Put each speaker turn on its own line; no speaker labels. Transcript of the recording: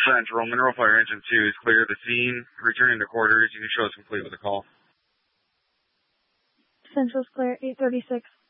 Central, Mineral Fire Engine 2 is clear of the scene. Returning to quarters. You can show us complete with a call.
Central's clear, 836.